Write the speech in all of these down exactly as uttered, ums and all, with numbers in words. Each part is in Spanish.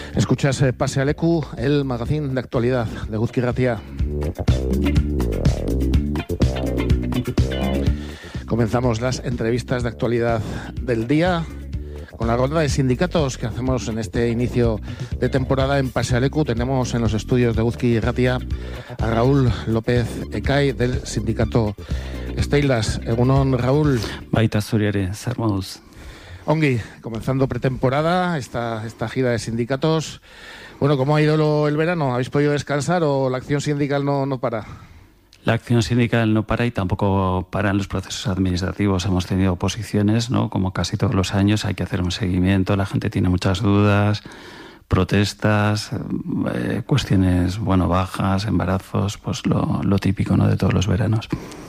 Escuchas eh, Pase al Leku, el magazine de actualidad de Eguzki Irratia. Comenzamos las entrevistas de actualidad del día con la ronda de sindicatos que hacemos en este inicio de temporada en Pase al Leku. Tenemos en los estudios de Eguzki Irratia a Raúl López Ecay del sindicato Steilas. Egunon, Raúl. Baita zuriare, zer moduz. Ongi, comenzando pretemporada, esta, esta gira de sindicatos. Bueno, ¿cómo ha ido lo, el verano? ¿Habéis podido descansar o la acción sindical no, no para? La acción sindical no para y tampoco paran los procesos administrativos. Hemos tenido oposiciones, ¿no? Como casi todos los años, hay que hacer un seguimiento, la gente tiene muchas dudas, protestas, eh, cuestiones, bueno, bajas, embarazos, pues lo, lo típico, ¿no? De todos los veranos.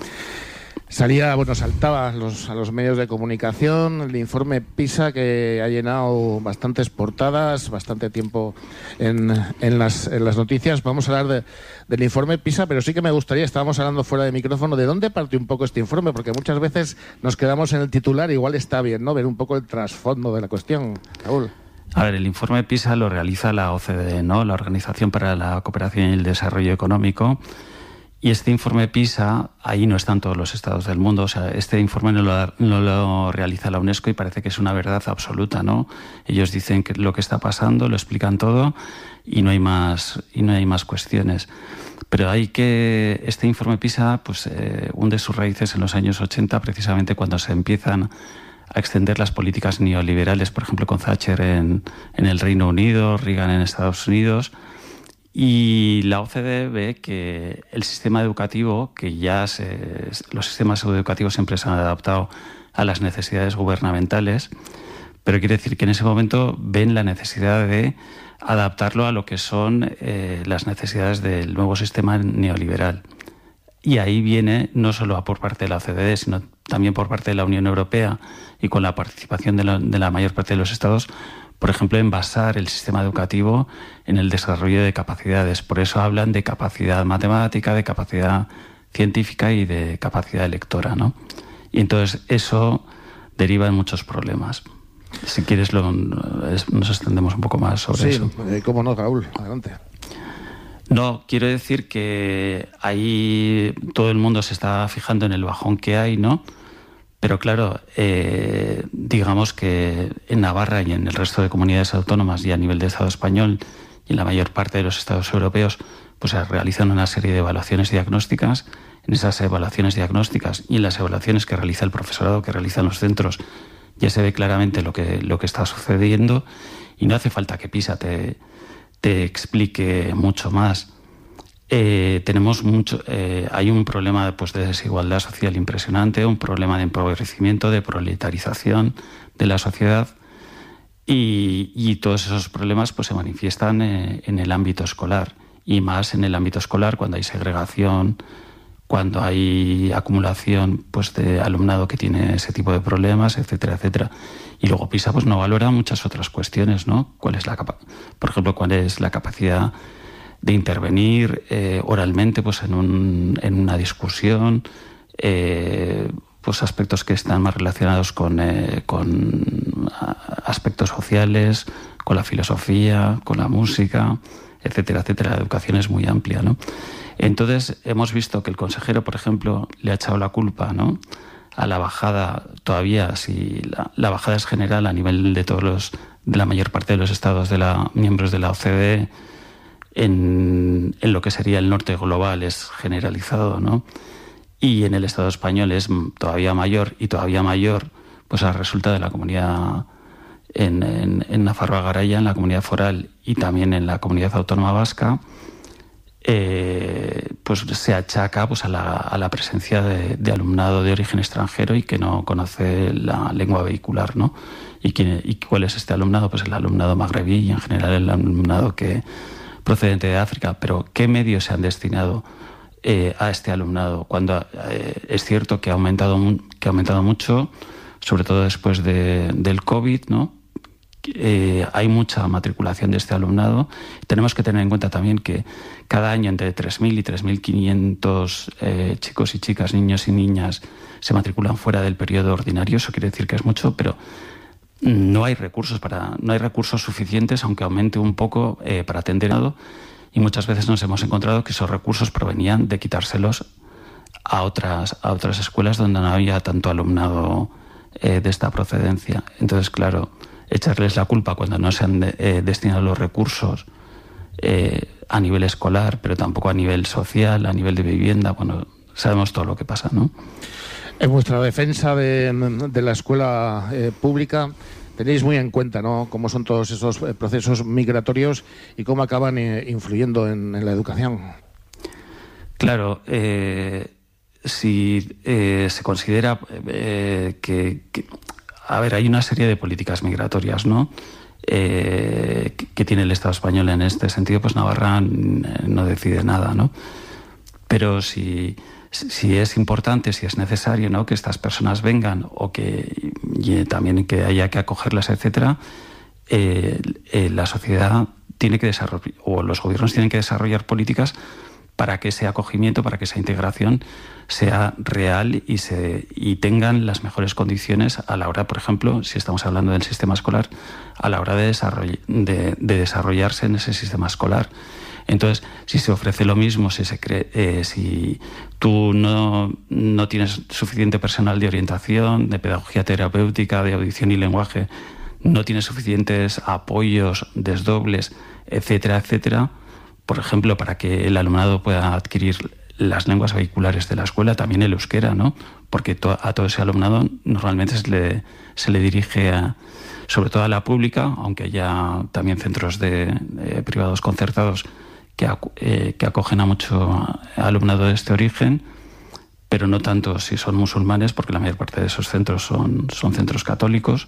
Salía, bueno, saltaba a los, a los medios de comunicación el informe PISA, que ha llenado bastantes portadas, bastante tiempo en, en, las, en las noticias. Vamos a hablar de, del informe PISA, pero sí que me gustaría, estábamos hablando fuera de micrófono, de dónde partió un poco este informe, porque muchas veces nos quedamos en el titular, igual está bien, ¿no? Ver un poco el trasfondo de la cuestión. Raúl. A ver, el informe PISA lo realiza la O C D E, ¿no? La Organización para la Cooperación y el Desarrollo Económico. Y este informe PISA, ahí no están todos los estados del mundo. O sea, este informe no lo, no lo realiza la UNESCO y parece que es una verdad absoluta, ¿no? Ellos dicen que lo que está pasando, lo explican todo y no hay más, y no hay más cuestiones. Pero hay que... Este informe PISA pues, eh, hunde sus raíces en los años ochenta, precisamente cuando se empiezan a extender las políticas neoliberales, por ejemplo, con Thatcher en, en el Reino Unido, Reagan en Estados Unidos. Y la O C D E ve que el sistema educativo, que ya se, los sistemas educativos siempre se han adaptado a las necesidades gubernamentales, pero quiere decir que en ese momento ven la necesidad de adaptarlo a lo que son eh, las necesidades del nuevo sistema neoliberal. Y ahí viene, no solo por parte de la O C D E, sino también por parte de la Unión Europea y con la participación de la, de la mayor parte de los estados, por ejemplo, en basar el sistema educativo en el desarrollo de capacidades. Por eso hablan de capacidad matemática, de capacidad científica y de capacidad lectora, ¿no? Y entonces eso deriva en muchos problemas. Si quieres, lo, nos extendemos un poco más sobre sí, eso. Sí, cómo no, Raúl. Adelante. No, quiero decir que ahí todo el mundo se está fijando en el bajón que hay, ¿no? Pero claro, eh, digamos que en Navarra y en el resto de comunidades autónomas y a nivel de Estado español y en la mayor parte de los estados europeos, pues se realizan una serie de evaluaciones diagnósticas. En esas evaluaciones diagnósticas y en las evaluaciones que realiza el profesorado, que realizan los centros, ya se ve claramente lo que, lo que está sucediendo y no hace falta que PISA te, te explique mucho más. Eh, tenemos mucho, eh, hay un problema pues, de desigualdad social impresionante, un problema de empobrecimiento, de proletarización de la sociedad y, y todos esos problemas pues, se manifiestan eh, en el ámbito escolar y más en el ámbito escolar cuando hay segregación, cuando hay acumulación pues, de alumnado que tiene ese tipo de problemas, etcétera, etcétera. Y luego PISA pues, no valora muchas otras cuestiones, ¿no? ¿Cuál es la capa- por ejemplo, cuál es la capacidad de intervenir eh, oralmente pues en, un, en una discusión, eh, pues aspectos que están más relacionados con, eh, con aspectos sociales, con la filosofía, con la música, etcétera, etcétera. La educación es muy amplia, ¿no? Entonces hemos visto que el consejero, por ejemplo, le ha echado la culpa, ¿no?, a la bajada, todavía si la, la bajada es general a nivel de todos los, de la mayor parte de los estados de la miembros de la O C D E, En, en lo que sería el norte global es generalizado, ¿no? Y en el Estado español es todavía mayor y todavía mayor, pues resulta de la comunidad en, en, en Nafarroa-Garaia, en la comunidad foral y también en la comunidad autónoma vasca, eh, pues se achaca pues a la, a la presencia de, de alumnado de origen extranjero y que no conoce la lengua vehicular, ¿no? ¿Y, quién, y cuál es este alumnado? Pues el alumnado magrebí y en general el alumnado que procedente de África, pero ¿qué medios se han destinado eh, a este alumnado? Cuando eh, es cierto que ha aumentado que ha aumentado mucho, sobre todo después de, del COVID, ¿no? Eh, hay mucha matriculación de este alumnado. Tenemos que tener en cuenta también que cada año entre tres mil y tres mil quinientos eh, chicos y chicas, niños y niñas se matriculan fuera del periodo ordinario. Eso quiere decir que es mucho, pero no hay recursos para, no hay recursos suficientes, aunque aumente un poco, eh, para atender a todo, y muchas veces nos hemos encontrado que esos recursos provenían de quitárselos a otras, a otras escuelas donde no había tanto alumnado eh, de esta procedencia. Entonces, claro, echarles la culpa cuando no se han de, eh, destinado los recursos eh, a nivel escolar, pero tampoco a nivel social, a nivel de vivienda, bueno, sabemos todo lo que pasa, ¿no? En vuestra defensa de, de la escuela eh, pública tenéis muy en cuenta, ¿no?, cómo son todos esos procesos migratorios y cómo acaban eh, influyendo en, en la educación. Claro, eh, si eh, se considera eh, que, que, a ver, hay una serie de políticas migratorias, ¿no?, eh, que, que tiene el Estado español en este sentido, pues Navarra no decide nada, ¿no? Pero si, si es importante, si es necesario, ¿no?, que estas personas vengan o que y también que haya que acogerlas, etcétera, eh, eh, la sociedad tiene que desarrollar, o los gobiernos tienen que desarrollar políticas para que ese acogimiento, para que esa integración sea real y se y tengan las mejores condiciones a la hora, por ejemplo, si estamos hablando del sistema escolar, a la hora de, desarroll, de, de desarrollarse en ese sistema escolar. Entonces, si se ofrece lo mismo, si se cree, eh, si tú no, no tienes suficiente personal de orientación, de pedagogía terapéutica, de audición y lenguaje, no tienes suficientes apoyos, desdobles, etcétera, etcétera, por ejemplo, para que el alumnado pueda adquirir las lenguas vehiculares de la escuela, también el euskera, ¿no? Porque to- a todo ese alumnado normalmente se le, se le dirige a, sobre todo a la pública, aunque haya también centros de, de privados concertados que, ac- eh, que acogen a mucho alumnado de este origen, pero no tanto si son musulmanes, porque la mayor parte de esos centros son, son centros católicos.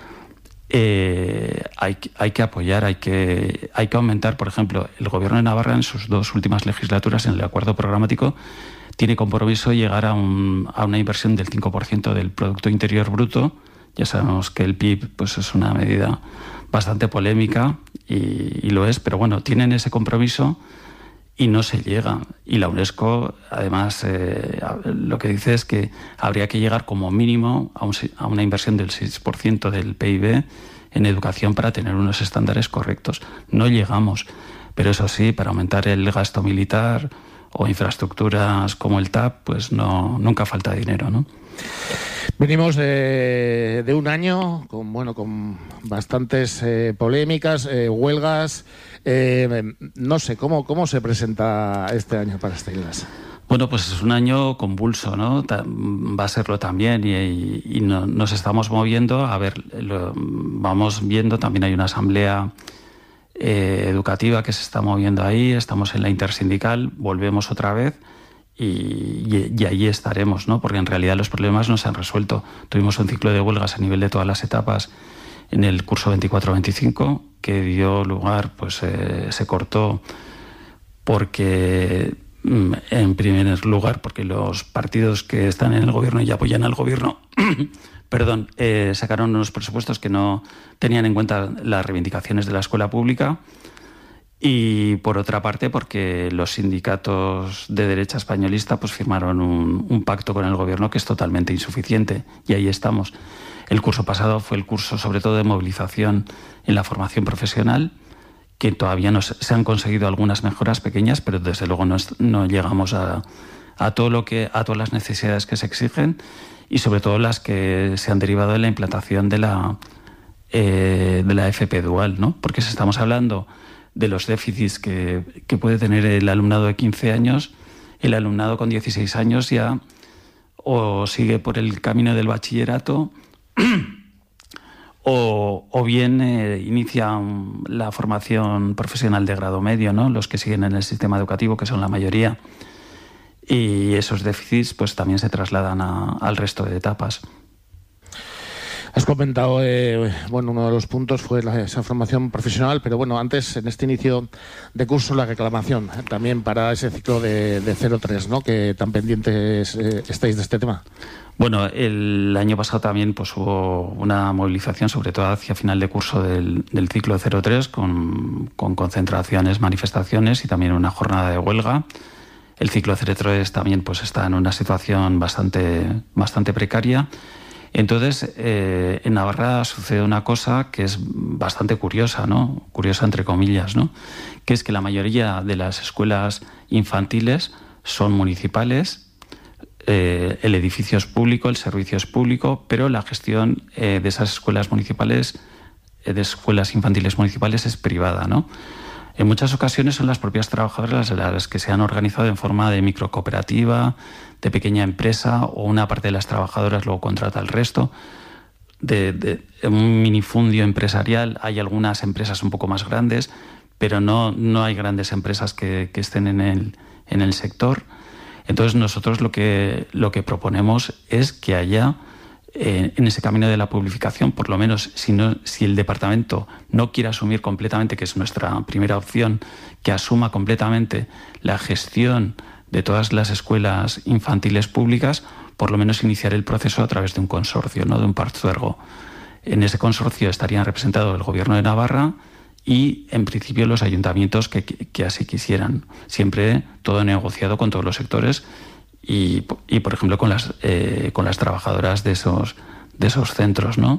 Eh, hay, hay que apoyar, hay que, hay que aumentar. Por ejemplo, el Gobierno de Navarra en sus dos últimas legislaturas, en el acuerdo programático, tiene compromiso llegar a, un, a una inversión del cinco por ciento del Producto Interior Bruto. Ya sabemos que el P I B pues, es una medida bastante polémica y, y lo es, pero bueno, tienen ese compromiso y no se llega. Y la UNESCO, además, eh, lo que dice es que habría que llegar como mínimo a, un, a una inversión del seis por ciento del P I B en educación para tener unos estándares correctos. No llegamos, pero eso sí, para aumentar el gasto militar o infraestructuras como el T A P, pues no, nunca falta dinero, ¿no? Venimos de, de un año con, bueno, con bastantes eh, polémicas, eh, huelgas. Eh, no sé, ¿cómo, ¿cómo se presenta este año para Steilas? Bueno, pues es un año convulso, ¿no? Va a serlo también y, y, y no, nos estamos moviendo. A ver, lo, vamos viendo, también hay una asamblea eh, educativa que se está moviendo ahí, estamos en la intersindical, volvemos otra vez y, y, y ahí estaremos, ¿no? Porque en realidad los problemas no se han resuelto. Tuvimos un ciclo de huelgas a nivel de todas las etapas en el curso veinticuatro veinticinco que dio lugar, pues eh, se cortó porque, en primer lugar, porque los partidos que están en el gobierno y apoyan al gobierno perdón, eh, sacaron unos presupuestos que no tenían en cuenta las reivindicaciones de la escuela pública, y por otra parte porque los sindicatos de derecha españolista pues firmaron un, un pacto con el gobierno que es totalmente insuficiente, y ahí estamos. El curso pasado fue el curso sobre todo de movilización en la formación profesional, que todavía no se, se han conseguido algunas mejoras pequeñas, pero desde luego no, es, no llegamos a, a todo lo que a todas las necesidades que se exigen, y sobre todo las que se han derivado de la implantación de la eh, de la F P dual, ¿no? Porque si estamos hablando de los déficits que, que puede tener el alumnado de quince años, el alumnado con dieciséis años ya o sigue por el camino del bachillerato o, o bien eh, inicia un, la formación profesional de grado medio, ¿no? Los que siguen en el sistema educativo, que son la mayoría. Y esos déficits pues también se trasladan a, al resto de etapas. Has comentado, eh, bueno, uno de los puntos fue la, esa formación profesional, pero bueno, antes, en este inicio de curso, la reclamación eh, también para ese ciclo de, de cero tres, ¿no? Que tan pendientes eh, estáis de este tema. Bueno, el año pasado también pues hubo una movilización, sobre todo hacia final de curso del, del ciclo cero tres, con, con concentraciones, manifestaciones y también una jornada de huelga. El ciclo cero tres también pues está en una situación bastante, bastante precaria. Entonces, eh, en Navarra sucede una cosa que es bastante curiosa, ¿no? Curiosa entre comillas, ¿no? Que es que la mayoría de las escuelas infantiles son municipales, eh, el edificio es público, el servicio es público, pero la gestión eh, de esas escuelas municipales, eh, de escuelas infantiles municipales, es privada, ¿no? En muchas ocasiones son las propias trabajadoras las que se han organizado en forma de microcooperativa, de pequeña empresa, o una parte de las trabajadoras luego contrata al resto, de, de un minifundio empresarial. Hay algunas empresas un poco más grandes, pero no, no hay grandes empresas que, que estén en el, en el sector. Entonces nosotros lo que, lo que proponemos es que haya, Eh, en ese camino de la publificación, por lo menos si, no, si el departamento no quiere asumir completamente, que es nuestra primera opción, que asuma completamente la gestión de todas las escuelas infantiles públicas, por lo menos iniciar el proceso a través de un consorcio, no de un partzuergo. En ese consorcio estarían representados el Gobierno de Navarra y, en principio, los ayuntamientos que, que así quisieran. Siempre todo negociado con todos los sectores Y, y por ejemplo con las eh, con las trabajadoras de esos de esos centros, ¿no?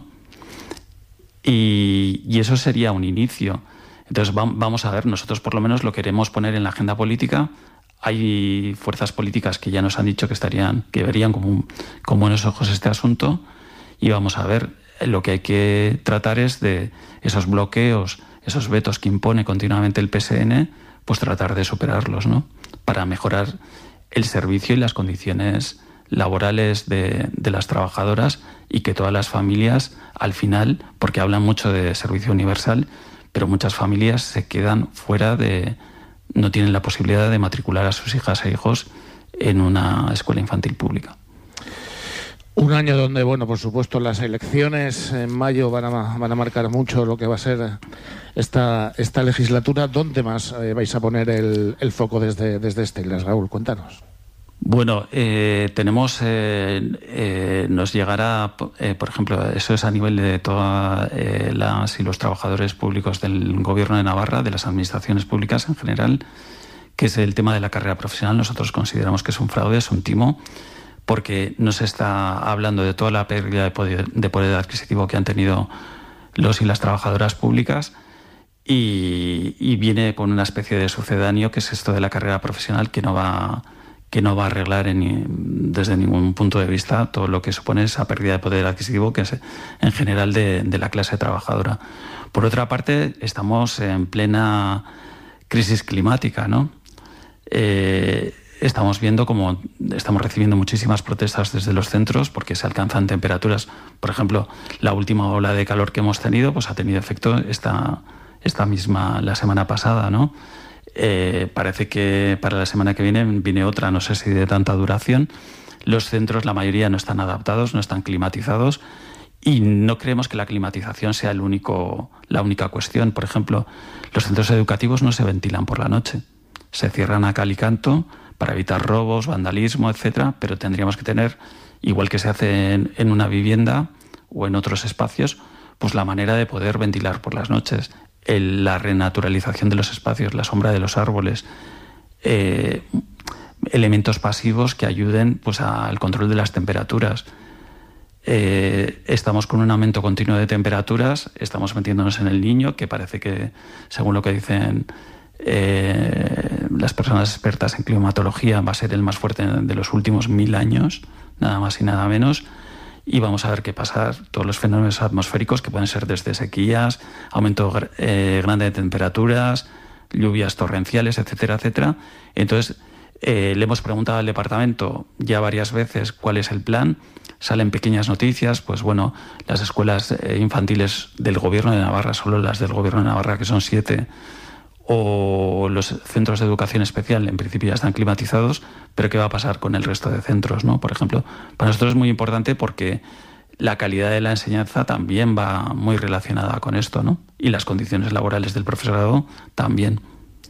Y, y eso sería un inicio. Entonces va, vamos a ver, nosotros por lo menos lo queremos poner en la agenda política. Hay fuerzas políticas que ya nos han dicho que estarían, que verían como un, con buenos ojos este asunto, y vamos a ver. Lo que hay que tratar es de esos bloqueos, esos vetos que impone continuamente el P S N, pues tratar de superarlos, ¿no? Para mejorar el servicio y las condiciones laborales de, de las trabajadoras, y que todas las familias, al final, porque hablan mucho de servicio universal, pero muchas familias se quedan fuera de, no tienen la posibilidad de matricular a sus hijas e hijos en una escuela infantil pública. Un año donde, bueno, por supuesto, las elecciones en mayo van a, van a marcar mucho lo que va a ser esta, esta legislatura. ¿Dónde más eh, vais a poner el, el foco desde, desde Steylas, Raúl? Cuéntanos. Bueno, eh, tenemos, eh, eh, nos llegará, eh, por ejemplo, eso es a nivel de todas eh, las y los trabajadores públicos del Gobierno de Navarra, de las administraciones públicas en general, que es el tema de la carrera profesional. Nosotros consideramos que es un fraude, es un timo, porque no se está hablando de toda la pérdida de poder, de poder adquisitivo que han tenido los y las trabajadoras públicas, y, y viene con una especie de sucedáneo, que es esto de la carrera profesional, que no va, que no va a arreglar en, desde ningún punto de vista todo lo que supone esa pérdida de poder adquisitivo, que es en general de, de la clase trabajadora. Por otra parte, estamos en plena crisis climática, ¿no? Eh, Estamos viendo como estamos recibiendo muchísimas protestas desde los centros, porque se alcanzan temperaturas. Por ejemplo, la última ola de calor que hemos tenido, pues ha tenido efecto esta, esta misma, la semana pasada, ¿no? Eh, parece que para la semana que viene viene otra, no sé si de tanta duración. Los centros, la mayoría, no están adaptados, no están climatizados, y no creemos que la climatización sea el único, la única cuestión. Por ejemplo, los centros educativos no se ventilan por la noche, se cierran a cal y canto para evitar robos, vandalismo, etcétera, pero tendríamos que tener, igual que se hace en, en una vivienda o en otros espacios, pues la manera de poder ventilar por las noches, el, la renaturalización de los espacios, la sombra de los árboles, eh, elementos pasivos que ayuden, pues, al control de las temperaturas. Eh, estamos con un aumento continuo de temperaturas, estamos metiéndonos en el Niño, que parece que, según lo que dicen Eh, las personas expertas en climatología, va a ser el más fuerte de los últimos mil años, nada más y nada menos, y vamos a ver qué pasa. Todos los fenómenos atmosféricos, que pueden ser desde sequías, aumento eh, grande de temperaturas, lluvias torrenciales, etcétera, etcétera. Entonces, eh, le hemos preguntado al departamento ya varias veces cuál es el plan. Salen pequeñas noticias, pues bueno, las escuelas eh, infantiles del Gobierno de Navarra, solo las del Gobierno de Navarra, que son siete, o los centros de educación especial, en principio ya están climatizados, pero ¿qué va a pasar con el resto de centros, ¿no? Por ejemplo, para nosotros es muy importante, porque la calidad de la enseñanza también va muy relacionada con esto, ¿no? Y las condiciones laborales del profesorado también.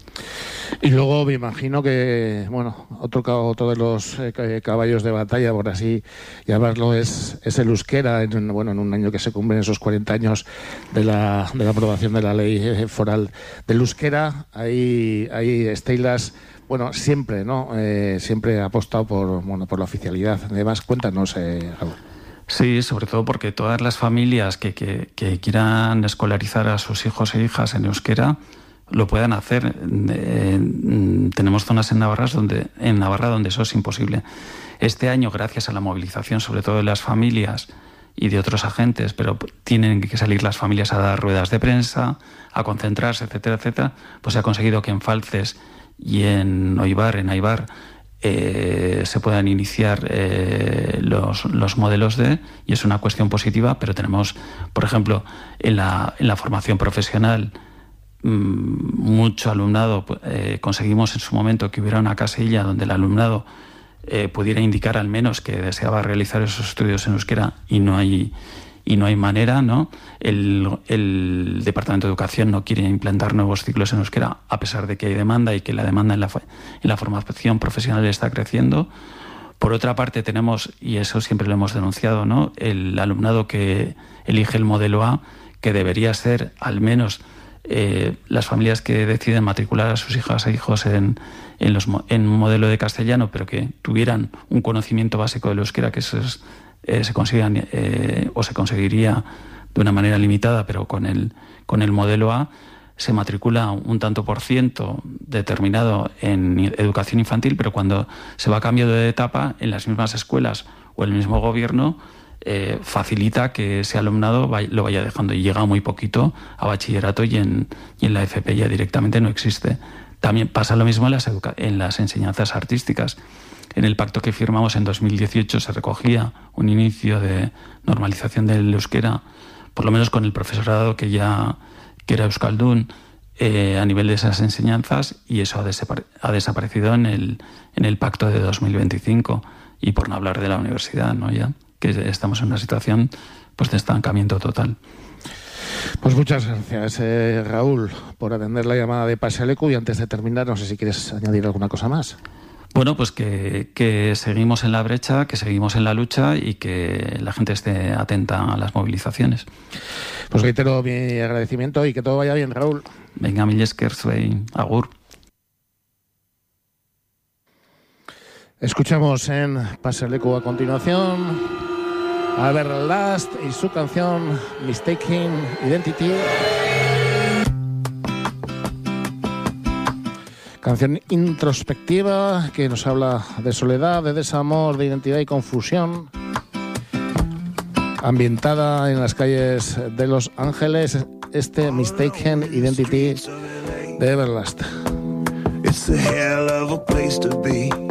Y luego me imagino que, bueno, otro, otro de los eh, caballos de batalla, por así llamarlo, es, es el euskera. En, bueno, en un año que se cumplen esos cuarenta años de la, de la aprobación de la ley eh, foral del euskera, ahí, ahí Steylas, bueno, siempre, ¿no? Eh, siempre ha apostado por, bueno, por la oficialidad. Además, cuéntanos eh, algo. Sí, sobre todo porque todas las familias que, que, que quieran escolarizar a sus hijos e hijas en euskera lo puedan hacer. Eh, tenemos zonas en Navarra donde, en Navarra donde eso es imposible. Este año, gracias a la movilización, sobre todo de las familias y de otros agentes, pero tienen que salir las familias a dar ruedas de prensa, a concentrarse, etcétera, etcétera, pues se ha conseguido que en Falces y en Oibar, en Aibar, Eh, se puedan iniciar eh, los, los modelos D, y es una cuestión positiva, pero tenemos, por ejemplo, en la, en la formación profesional mmm, mucho alumnado. Eh, conseguimos en su momento que hubiera una casilla donde el alumnado eh, pudiera indicar al menos que deseaba realizar esos estudios en euskera, y no hay y no hay manera, ¿no? El, el Departamento de Educación no quiere implantar nuevos ciclos en euskera, a pesar de que hay demanda y que la demanda en la, en la formación profesional está creciendo. Por otra parte, tenemos, y eso siempre lo hemos denunciado, ¿no?, el alumnado que elige el modelo A, que debería ser al menos eh, las familias que deciden matricular a sus hijas e hijos en, en, los, en un modelo de castellano, pero que tuvieran un conocimiento básico del euskera, que eso es Eh, se consigan eh, o se conseguiría de una manera limitada, pero con el, con el modelo A se matricula un tanto por ciento determinado en educación infantil, pero cuando se va cambiando de etapa en las mismas escuelas o el mismo gobierno eh, facilita que ese alumnado vaya, lo vaya dejando, y llega muy poquito a bachillerato, y en, y en la F P ya directamente no existe. También pasa lo mismo en las, educa- en las enseñanzas artísticas. En el pacto que firmamos en dos mil dieciocho se recogía un inicio de normalización del euskera, por lo menos con el profesorado que ya que era euskaldún, eh, a nivel de esas enseñanzas, y eso ha, desapare- ha desaparecido en el, en el pacto de dos mil veinticinco, y por no hablar de la universidad, ¿no?, ya que estamos en una situación pues de estancamiento total. Pues muchas gracias, eh, Raúl, por atender la llamada de Pasalecu, y antes de terminar, no sé si quieres añadir alguna cosa más. Bueno, pues que, que seguimos en la brecha, que seguimos en la lucha, y que la gente esté atenta a las movilizaciones. Pues reitero mi agradecimiento y que todo vaya bien, Raúl. Venga, mil esker zuei, agur. Escuchamos en Pasalecu a continuación a Everlast y su canción Mistaken Identity. Canción introspectiva que nos habla de soledad, de desamor, de identidad y confusión. Ambientada en las calles de Los Ángeles, este Mistaken Identity de Everlast. It's a hell of a place to be.